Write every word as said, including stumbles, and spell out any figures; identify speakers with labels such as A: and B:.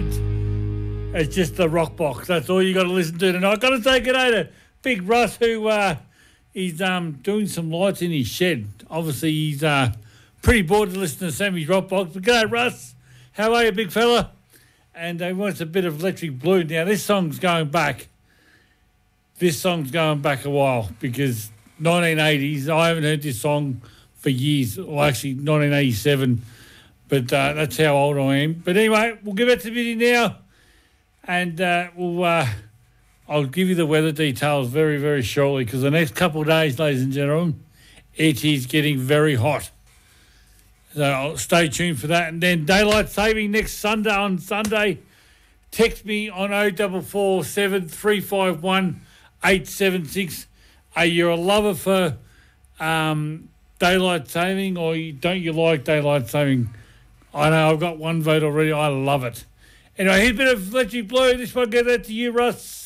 A: it. It's just the rock box. That's all you got to listen to tonight. Got to say good day to Big Russ, who uh, he's um, doing some lights in his shed. Obviously, he's uh, pretty bored to listen to Sammy's rock box. But good day, Russ. How are you, big fella? And he wants a bit of Electric Blue. Now, this song's going back. This song's going back a while because nineteen eighties, I haven't heard this song for years. Well, actually, nineteen eighty-seven. But uh, that's how old I am. But anyway, we'll give it to Vinny now. And uh, we'll, uh, I'll give you the weather details very, very shortly because the next couple of days, ladies and gentlemen, it is getting very hot. So I'll stay tuned for that. And then daylight saving next Sunday on Sunday. Text me on oh four four seven, three five one, eight seven six. Are you a lover for um, daylight saving or you, don't you like daylight saving? I know I've got one vote already. I love it. Anyway, here's a bit of Electric Blue. This one, get that to you, Russ.